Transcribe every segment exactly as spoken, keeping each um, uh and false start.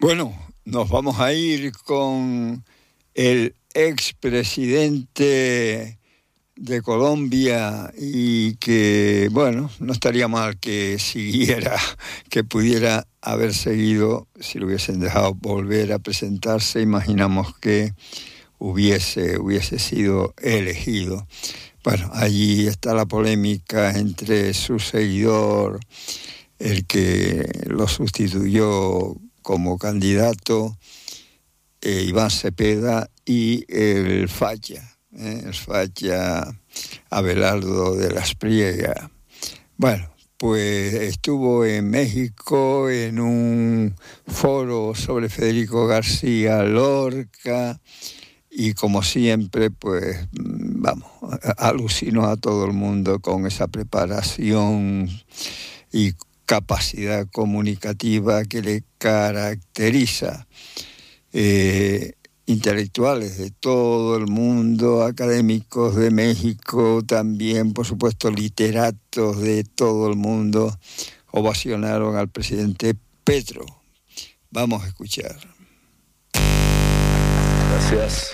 Bueno, nos vamos a ir con el expresidente de Colombia y que, bueno, no estaría mal que siguiera, que pudiera haber seguido si lo hubiesen dejado volver a presentarse. Imaginamos que hubiese, hubiese sido elegido. Bueno, allí está la polémica entre su seguidor, el que lo sustituyó como candidato, eh, Iván Cepeda, y el falla, eh, el falla Abelardo de la Espriella. Bueno, pues estuvo en México en un foro sobre Federico García Lorca y como siempre, pues vamos, alucinó a todo el mundo con esa preparación y capacidad comunicativa que le caracteriza. Eh, intelectuales de todo el mundo, académicos de México, también, por supuesto, literatos de todo el mundo, ovacionaron al presidente Petro. Vamos a escuchar. Gracias.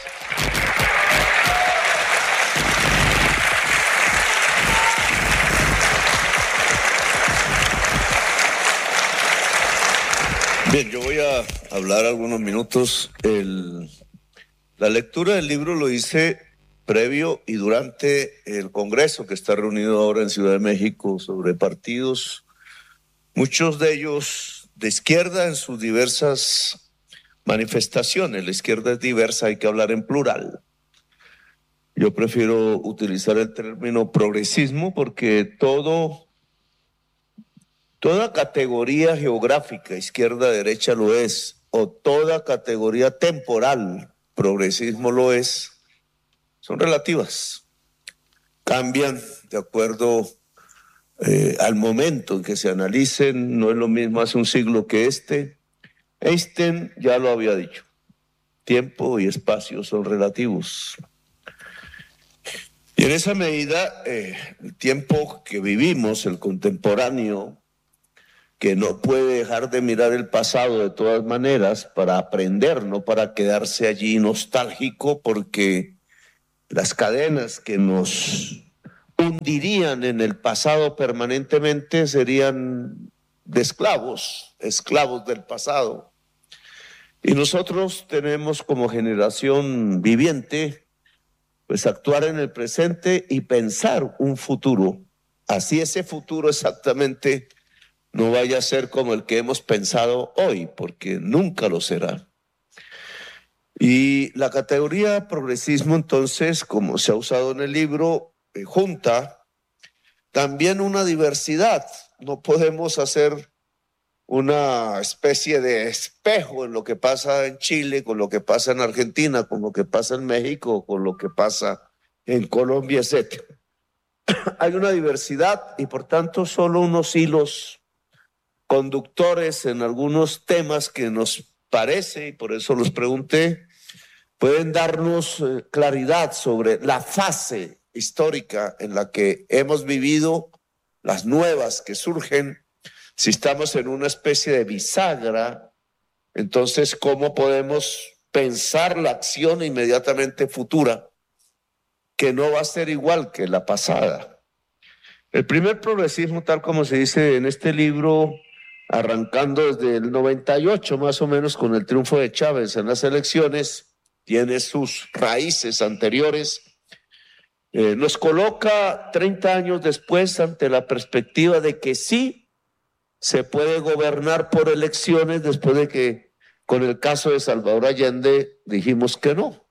Bien, yo voy a hablar algunos minutos. El, la lectura del libro lo hice previo y durante el Congreso que está reunido ahora en Ciudad de México sobre partidos, muchos de ellos de izquierda en sus diversas manifestaciones. La izquierda es diversa, hay que hablar en plural. Yo prefiero utilizar el término progresismo porque todo... Toda categoría geográfica, izquierda, derecha lo es, o toda categoría temporal, progresismo lo es, son relativas. Cambian de acuerdo eh, al momento en que se analicen, no es lo mismo hace un siglo que este. Einstein ya lo había dicho, tiempo y espacio son relativos. Y en esa medida, eh, el tiempo que vivimos, el contemporáneo, que no puede dejar de mirar el pasado de todas maneras para aprender, no para quedarse allí nostálgico, porque las cadenas que nos hundirían en el pasado permanentemente serían de esclavos, esclavos del pasado. Y nosotros tenemos como generación viviente, pues actuar en el presente y pensar un futuro. Así ese futuro exactamente no vaya a ser como el que hemos pensado hoy, porque nunca lo será. Y la categoría progresismo, entonces, como se ha usado en el libro, eh, junta también una diversidad. No podemos hacer una especie de espejo en lo que pasa en Chile, con lo que pasa en Argentina, con lo que pasa en México, con lo que pasa en Colombia, etcétera. Hay una diversidad y, por tanto, solo unos hilos conductores en algunos temas que nos parece, y por eso los pregunté, pueden darnos eh, claridad sobre la fase histórica en la que hemos vivido, las nuevas que surgen. Si estamos en una especie de bisagra, entonces, ¿cómo podemos pensar la acción inmediatamente futura, que no va a ser igual que la pasada? El primer progresismo, tal como se dice en este libro, arrancando desde el noventa y ocho más o menos con el triunfo de Chávez en las elecciones, tiene sus raíces anteriores, eh, nos coloca treinta años después ante la perspectiva de que sí se puede gobernar por elecciones después de que con el caso de Salvador Allende dijimos que no.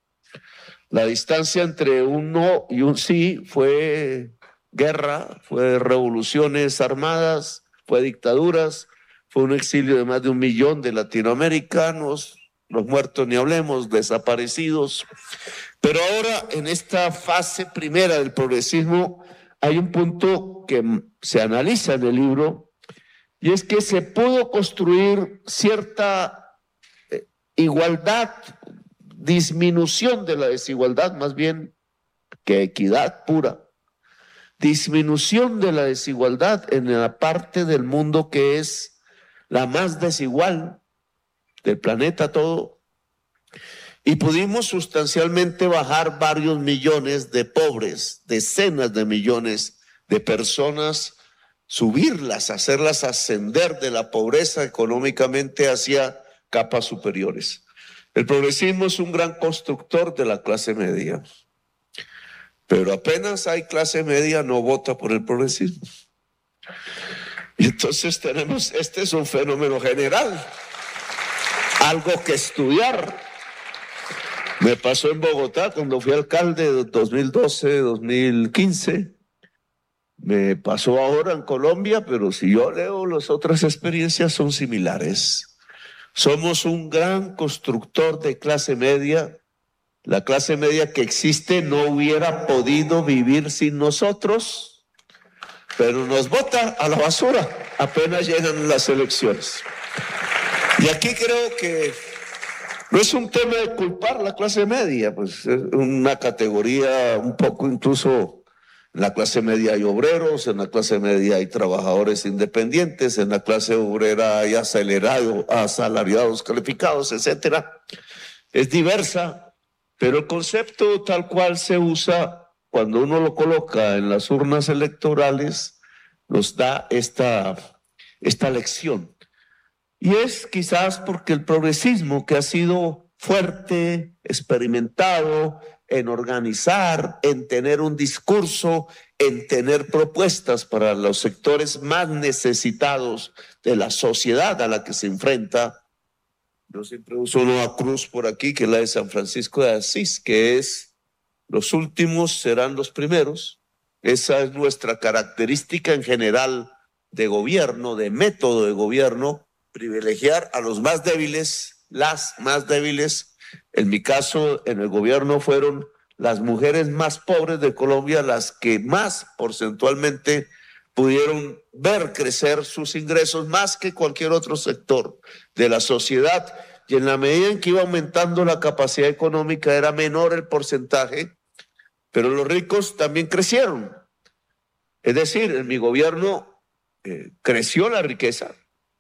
La distancia entre un no y un sí fue guerra, fue revoluciones armadas, fue dictaduras, fue un exilio de más de un millón de latinoamericanos, los muertos ni hablemos, desaparecidos. Pero ahora, en esta fase primera del progresismo, hay un punto que se analiza en el libro, y es que se pudo construir cierta igualdad, disminución de la desigualdad, más bien que equidad pura. Disminución de la desigualdad en la parte del mundo que es la más desigual, del planeta todo, y pudimos sustancialmente bajar varios millones de pobres, decenas de millones de personas, subirlas, hacerlas ascender de la pobreza económicamente hacia capas superiores. El progresismo es un gran constructor de la clase media, pero apenas hay clase media, no vota por el progresismo. Y entonces tenemos, este es un fenómeno general, algo que estudiar. Me pasó en Bogotá cuando fui alcalde de dos mil doce, dos mil quince. Me pasó ahora en Colombia, pero si yo leo las otras experiencias son similares. Somos un gran constructor de clase media. La clase media que existe no hubiera podido vivir sin nosotros, pero nos bota a la basura apenas llegan las elecciones. Y aquí creo que no es un tema de culpar la clase media, pues es una categoría un poco incluso. En la clase media hay obreros, en la clase media hay trabajadores independientes, en la clase obrera hay acelerados, asalariados calificados, etcétera. Es diversa, pero el concepto tal cual se usa cuando uno lo coloca en las urnas electorales nos da esta, esta lección. Y es quizás porque el progresismo, que ha sido fuerte, experimentado en organizar, en tener un discurso, en tener propuestas para los sectores más necesitados de la sociedad a la que se enfrenta. Yo siempre uso una cruz por aquí, que es la de San Francisco de Asís, que es: los últimos serán los primeros. Esa es nuestra característica en general de gobierno, de método de gobierno, privilegiar a los más débiles, las más débiles. En mi caso, en el gobierno fueron las mujeres más pobres de Colombia las que más porcentualmente pudieron ver crecer sus ingresos más que cualquier otro sector de la sociedad. Y en la medida en que iba aumentando la capacidad económica era menor el porcentaje, pero los ricos también crecieron. Es decir, en mi gobierno eh, creció la riqueza.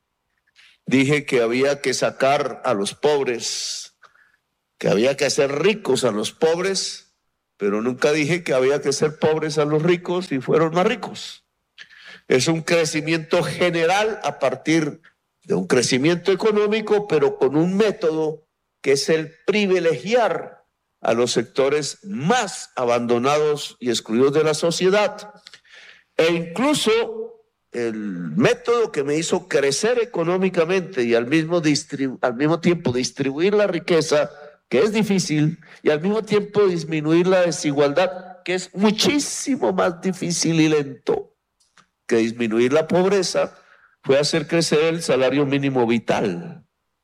Dije que había que sacar a los pobres, que había que hacer ricos a los pobres, pero nunca dije que había que hacer pobres a los ricos y fueron más ricos. Es un crecimiento general a partir de un crecimiento económico, pero con un método que es el privilegiar a los sectores más abandonados y excluidos de la sociedad. E incluso el método que me hizo crecer económicamente y al mismo, distribu- al mismo tiempo distribuir la riqueza, que es difícil, y al mismo tiempo disminuir la desigualdad, que es muchísimo más difícil y lento que disminuir la pobreza, fue hacer crecer el salario mínimo vital.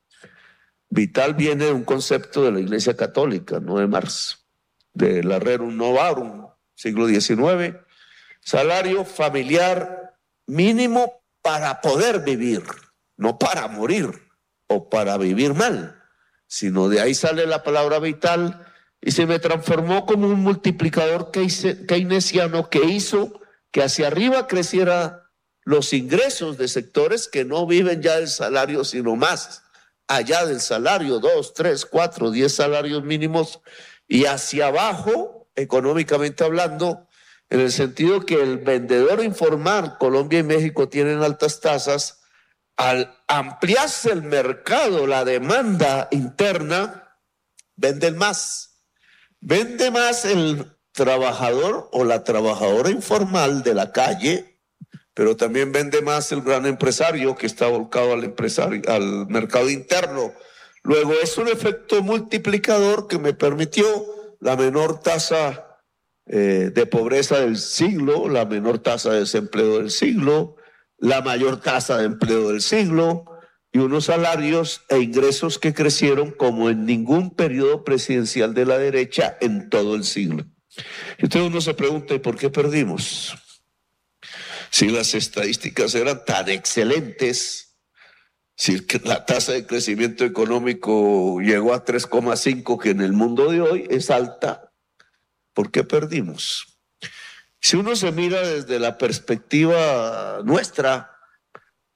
Vital viene de un concepto de la Iglesia Católica, no de Marx, de la Rerum Novarum, siglo diecinueve. Salario familiar mínimo para poder vivir, no para morir o para vivir mal, sino de ahí sale la palabra vital y se me transformó como un multiplicador keynesiano que hizo que hacia arriba creciera los ingresos de sectores que no viven ya del salario, sino más allá del salario, dos, tres, cuatro, diez salarios mínimos, y hacia abajo, económicamente hablando, en el sentido que el vendedor informal, Colombia y México tienen altas tasas, al ampliarse el mercado, la demanda interna, venden más. Vende más el trabajador o la trabajadora informal de la calle, pero también vende más el gran empresario que está volcado al, empresario, al mercado interno. Luego es un efecto multiplicador que me permitió la menor tasa Eh, de pobreza del siglo, la menor tasa de desempleo del siglo, la mayor tasa de empleo del siglo y unos salarios e ingresos que crecieron como en ningún periodo presidencial de la derecha en todo el siglo. Entonces uno se pregunta, ¿y por qué perdimos? Si las estadísticas eran tan excelentes, si la tasa de crecimiento económico llegó a tres coma cinco, que en el mundo de hoy es alta, ¿por qué perdimos? Si uno se mira desde la perspectiva nuestra,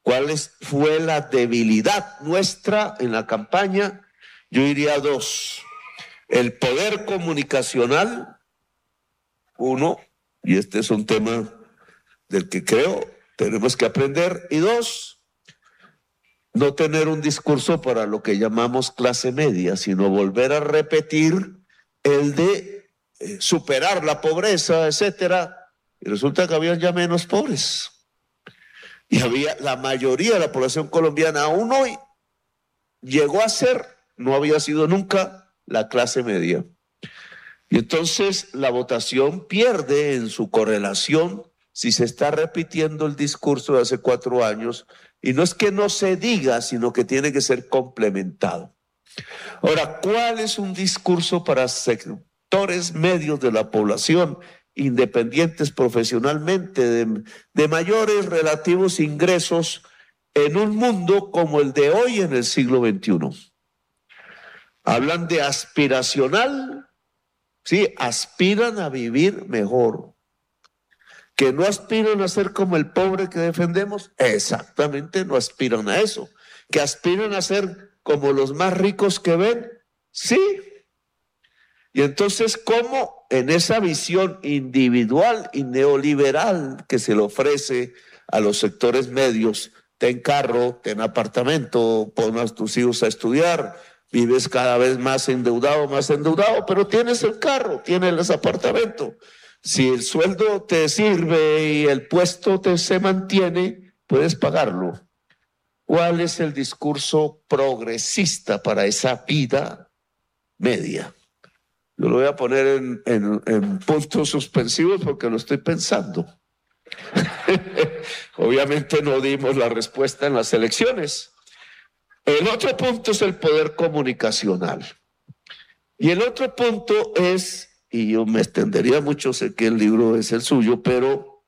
¿Cuál es, fue la debilidad nuestra en la campaña? Yo diría dos. El poder comunicacional, uno, y este es un tema del que creo tenemos que aprender, y dos, no tener un discurso para lo que llamamos clase media, sino volver a repetir el de eh, superar la pobreza, etcétera, y resulta que había ya menos pobres. Y había la mayoría de la población colombiana aún hoy llegó a ser, no había sido nunca, la clase media. Y entonces la votación pierde en su correlación si se está repitiendo el discurso de hace cuatro años, y no es que no se diga, sino que tiene que ser complementado. Ahora, ¿cuál es un discurso para sectores medios de la población, independientes profesionalmente, de, de mayores relativos ingresos en un mundo como el de hoy en el siglo veintiuno? Hablan de aspiracional, sí, aspiran a vivir mejor. ¿Que no aspiran a ser como el pobre que defendemos? Exactamente, no aspiran a eso. ¿Que aspiran a ser como los más ricos que ven? Sí. Y entonces, ¿cómo en esa visión individual y neoliberal que se le ofrece a los sectores medios, ten carro, ten apartamento, pon a tus hijos a estudiar, vives cada vez más endeudado, más endeudado, pero tienes el carro, tienes el apartamento? Si el sueldo te sirve y el puesto te se mantiene, puedes pagarlo. ¿Cuál es el discurso progresista para esa vida media? Yo lo voy a poner en, en, en puntos suspensivos porque lo estoy pensando. Obviamente no dimos la respuesta en las elecciones. El otro punto es el poder comunicacional. Y el otro punto es, y yo me extendería mucho, sé que el libro es el suyo, pero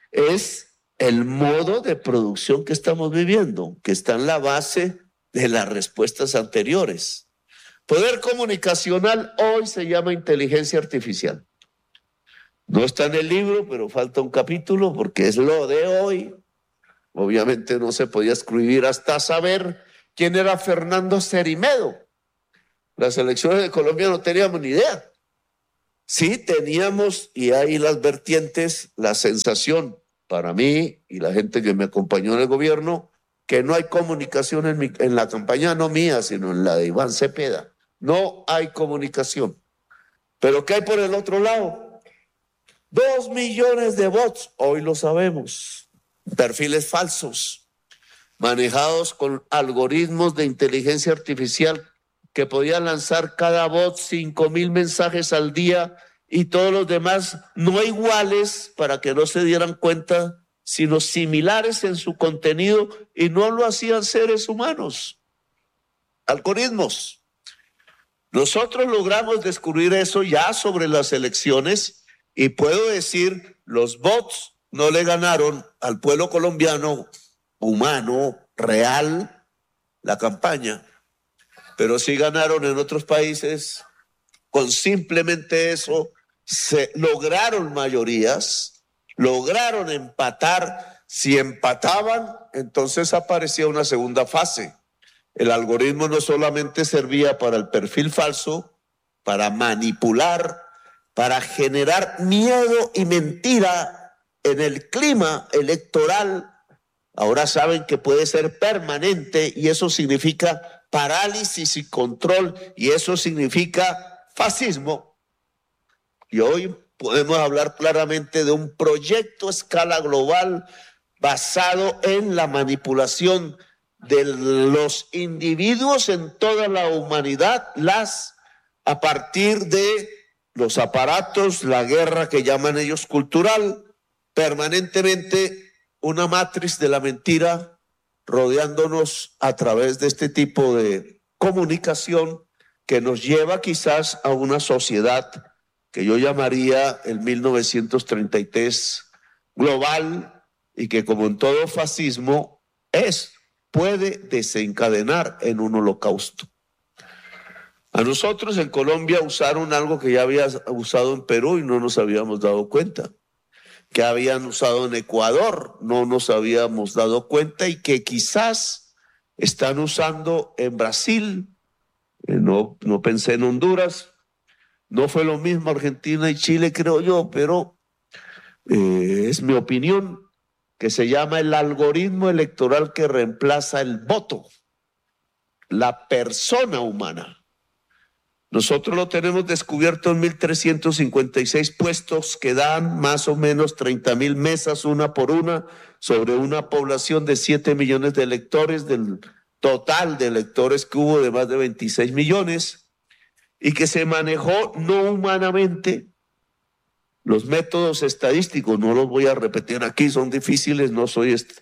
es el modo de producción que estamos viviendo, que está en la base de las respuestas anteriores. Poder comunicacional hoy se llama inteligencia artificial. No está en el libro, pero falta un capítulo porque es lo de hoy. Obviamente no se podía escribir hasta saber quién era Fernando Cerimedo. Las elecciones de Colombia no teníamos ni idea. Sí teníamos, y hay las vertientes, la sensación para mí y la gente que me acompañó en el gobierno, que no hay comunicación en, mi, en la campaña, no mía, sino en la de Iván Cepeda. No hay comunicación. Pero ¿qué hay por el otro lado? Dos millones de bots, hoy lo sabemos, perfiles falsos, manejados con algoritmos de inteligencia artificial que podían lanzar cada bot cinco mil mensajes al día y todos los demás no iguales para que no se dieran cuenta, sino similares en su contenido, y no lo hacían seres humanos, algoritmos. Nosotros logramos descubrir eso ya sobre las elecciones y puedo decir, los bots no le ganaron al pueblo colombiano humano, real, la campaña, pero sí ganaron en otros países. Con simplemente eso se lograron mayorías, lograron empatar. Si empataban, entonces aparecía una segunda fase. El algoritmo no solamente servía para el perfil falso, para manipular, para generar miedo y mentira en el clima electoral. Ahora saben que puede ser permanente y eso significa parálisis y control, y eso significa fascismo. Y hoy podemos hablar claramente de un proyecto a escala global basado en la manipulación de los individuos en toda la humanidad, las a partir de los aparatos, la guerra que llaman ellos cultural, permanentemente una matriz de la mentira rodeándonos a través de este tipo de comunicación que nos lleva quizás a una sociedad que yo llamaría el mil novecientos treinta y tres global, y que como en todo fascismo es, puede desencadenar en un holocausto. A nosotros en Colombia usaron algo que ya había usado en Perú y no nos habíamos dado cuenta. que habían usado en Ecuador, no nos habíamos dado cuenta, y que quizás están usando en Brasil. Eh, no, no pensé en Honduras, no fue lo mismo Argentina y Chile, creo yo, pero eh, es mi opinión, que se llama el algoritmo electoral que reemplaza el voto, la persona humana. Nosotros lo tenemos descubierto en mil trescientos cincuenta y seis puestos que dan más o menos treinta mil mesas una por una sobre una población de siete millones de electores, del total de electores que hubo de más de veintiséis millones, y que se manejó no humanamente. Los métodos estadísticos, no los voy a repetir aquí, son difíciles, no soy... Est-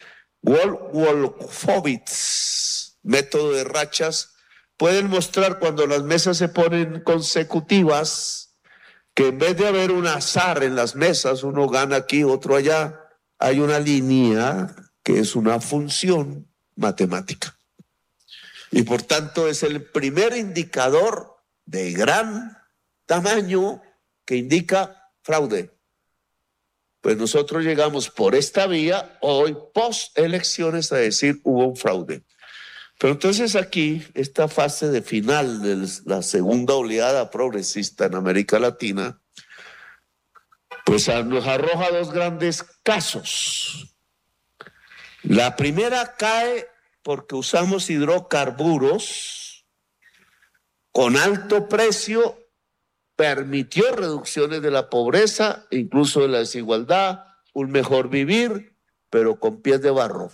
Wolfowitz, método de rachas, pueden mostrar cuando las mesas se ponen consecutivas que en vez de haber un azar en las mesas, uno gana aquí, otro allá, hay una línea que es una función matemática. Y por tanto es el primer indicador de gran tamaño que indica fraude. Pues nosotros llegamos por esta vía hoy, post elecciones, a decir hubo un fraude. Pero entonces aquí, esta fase de final de la segunda oleada progresista en América Latina, pues nos arroja dos grandes casos. La primera cae porque usamos hidrocarburos con alto precio, permitió reducciones de la pobreza, incluso de la desigualdad, un mejor vivir, pero con pies de barro.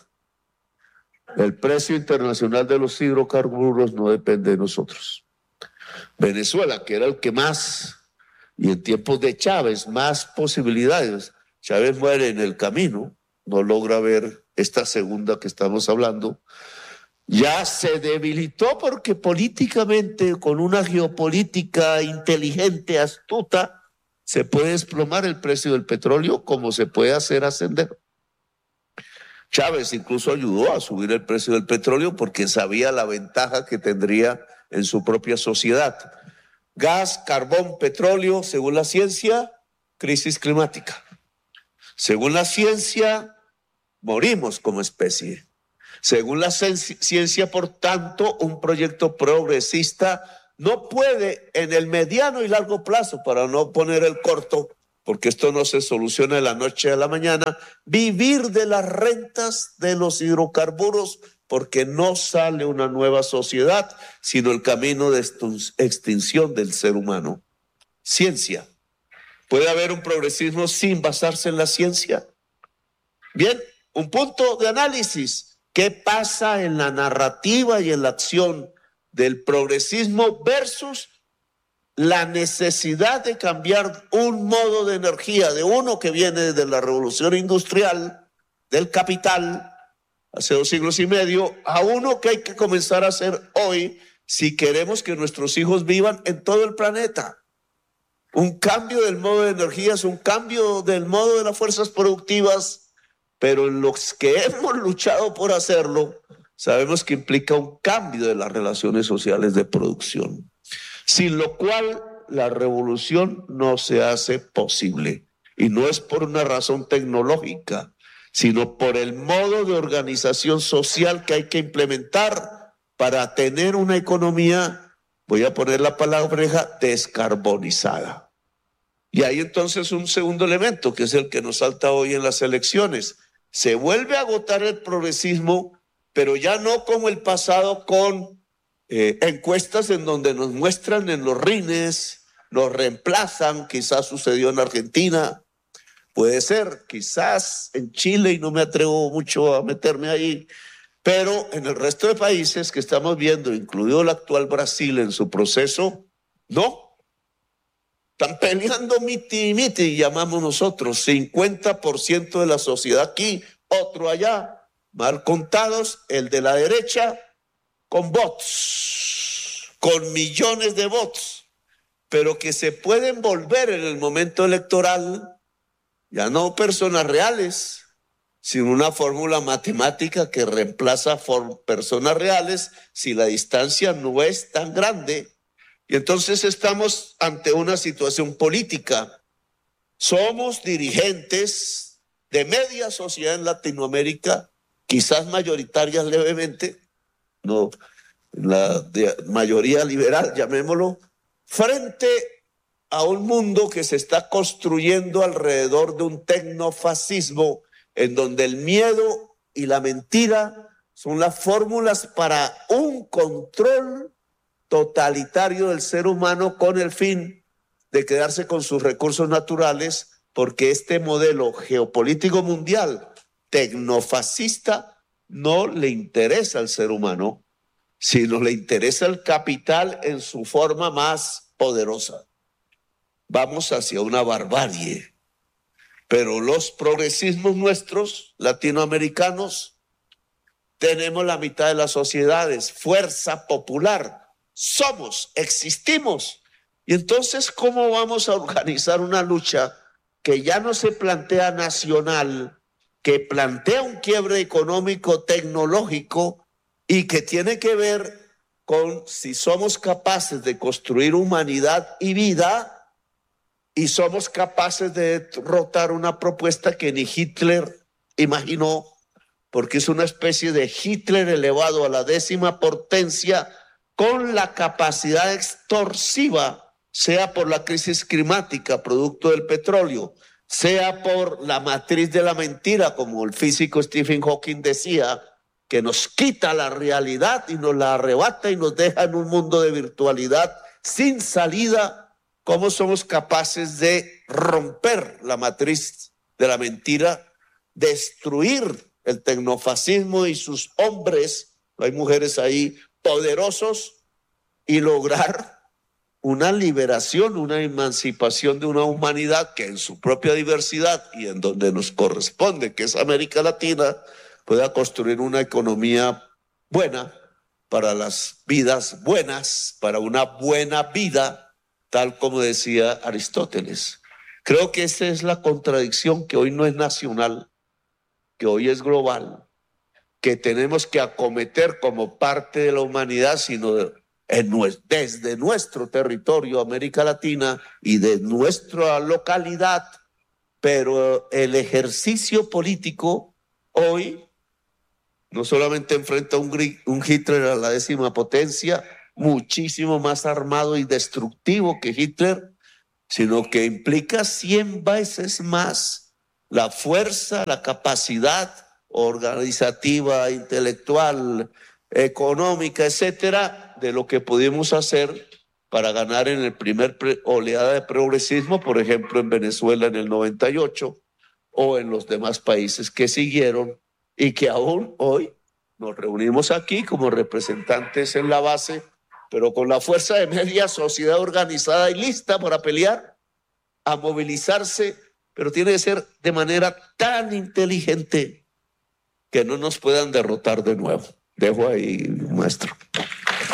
El precio internacional de los hidrocarburos no depende de nosotros. Venezuela, que era el que más, y en tiempos de Chávez, más posibilidades. Chávez muere en el camino, no logra ver esta segunda que estamos hablando. Ya se debilitó porque políticamente, con una geopolítica inteligente, astuta, se puede desplomar el precio del petróleo como se puede hacer ascender. Chávez incluso ayudó a subir el precio del petróleo porque sabía la ventaja que tendría en su propia sociedad. Gas, carbón, petróleo, según la ciencia, crisis climática. Según la ciencia, morimos como especie. Según la ciencia, por tanto, un proyecto progresista no puede en el mediano y largo plazo, para no poner el corto, porque esto no se soluciona de la noche a la mañana, vivir de las rentas de los hidrocarburos, porque no sale una nueva sociedad, sino el camino de extinción del ser humano. Ciencia. ¿Puede haber un progresismo sin basarse en la ciencia? Bien, un punto de análisis. ¿Qué pasa en la narrativa y en la acción del progresismo versus la necesidad de cambiar un modo de energía de uno que viene desde la revolución industrial, del capital, hace dos siglos y medio, a uno que hay que comenzar a hacer hoy si queremos que nuestros hijos vivan en todo el planeta? Un cambio del modo de energía es un cambio del modo de las fuerzas productivas, pero en los que hemos luchado por hacerlo, sabemos que implica un cambio de las relaciones sociales de producción, sin lo cual la revolución no se hace posible. Y no es por una razón tecnológica, sino por el modo de organización social que hay que implementar para tener una economía, voy a poner la palabra, descarbonizada. Y hay entonces un segundo elemento, que es el que nos salta hoy en las elecciones. Se vuelve a agotar el progresismo, pero ya no como el pasado, con eh, encuestas en donde nos muestran en los rines, nos reemplazan, quizás sucedió en Argentina, puede ser, quizás en Chile, y no me atrevo mucho a meterme ahí, pero en el resto de países que estamos viendo, incluido el actual Brasil en su proceso, no. Están peleando miti y miti, llamamos nosotros, cincuenta por ciento de la sociedad aquí, otro allá, mal contados, el de la derecha, con bots, con millones de bots, pero que se pueden volver en el momento electoral, ya no personas reales, sino una fórmula matemática que reemplaza personas reales si la distancia no es tan grande. Y entonces estamos ante una situación política. Somos dirigentes de media sociedad en Latinoamérica, quizás mayoritarias levemente, no la de mayoría liberal, llamémoslo, frente a un mundo que se está construyendo alrededor de un tecnofascismo en donde el miedo y la mentira son las fórmulas para un control totalitario del ser humano con el fin de quedarse con sus recursos naturales, porque este modelo geopolítico mundial tecnofascista no le interesa al ser humano, sino le interesa el capital en su forma más poderosa. Vamos hacia una barbarie, pero los progresismos nuestros, latinoamericanos, tenemos la mitad de las sociedades, fuerza popular, somos, existimos. Y entonces, ¿cómo vamos a organizar una lucha que ya no se plantea nacional, que plantea un quiebre económico, tecnológico y que tiene que ver con si somos capaces de construir humanidad y vida y somos capaces de derrotar una propuesta que ni Hitler imaginó, porque es una especie de Hitler elevado a la décima potencia con la capacidad extorsiva, sea por la crisis climática, producto del petróleo, sea por la matriz de la mentira, como el físico Stephen Hawking decía, que nos quita la realidad y nos la arrebata y nos deja en un mundo de virtualidad sin salida. ¿Cómo somos capaces de romper la matriz de la mentira, destruir el tecnofascismo y sus hombres, hay mujeres ahí poderosos, y lograr una liberación, una emancipación de una humanidad que en su propia diversidad y en donde nos corresponde, que es América Latina, pueda construir una economía buena para las vidas buenas, para una buena vida, tal como decía Aristóteles. Creo que esa es la contradicción que hoy no es nacional, que hoy es global, que tenemos que acometer como parte de la humanidad, sino en, desde nuestro territorio, América Latina, y de nuestra localidad. Pero el ejercicio político hoy no solamente enfrenta a un, un Hitler a la décima potencia, muchísimo más armado y destructivo que Hitler, sino que implica cien veces más la fuerza, la capacidad organizativa, intelectual, económica, etcétera, de lo que pudimos hacer para ganar en el primer oleada de progresismo, por ejemplo, en Venezuela en el noventa y ocho, o en los demás países que siguieron, y que aún hoy nos reunimos aquí como representantes en la base, pero con la fuerza de media sociedad organizada y lista para pelear, a movilizarse, pero tiene que ser de manera tan inteligente que no nos puedan derrotar de nuevo. Dejo ahí, maestro.